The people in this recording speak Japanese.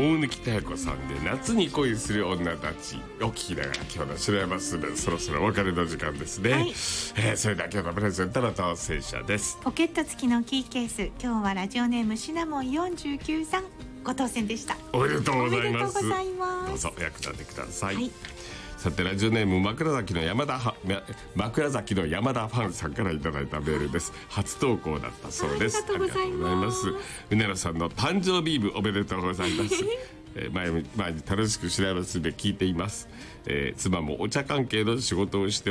大貫妙子さんで夏に恋する女たちを聞きながら今日の白山するそろそろお別れの時間ですね、はい。それでは今日のプレゼントの当選者です。 ポケット付きのキーケース、今日はラジオネームシナモン49さんご当選でした。 おめでとうございます。 おめでとうございます。 どうぞお役立てください、 はい。 さてラジオネーム枕崎の山田ファンさんからいただいたメールです。初投稿だったそうです。 ありがとうございます。 うねろさんの誕生日部おめでとうございます前に楽しく調べすべ聞いています、妻もお茶関係の仕事をして